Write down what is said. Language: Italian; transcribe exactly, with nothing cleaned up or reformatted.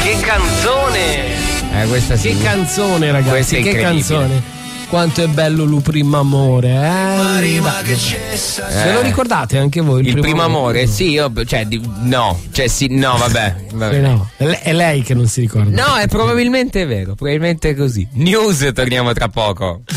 che canzone! Eh, questa sì. Che canzone, ragazzi, che canzone. Quanto è bello Lu primo amore, eh? Ve lo ricordate anche voi? Il, il primo, primo amore? amore? Sì, io, cioè, di, no, cioè sì, no, vabbè. vabbè. Sì, no. È lei che non si ricorda. No, è probabilmente vero, probabilmente è così. News, torniamo tra poco.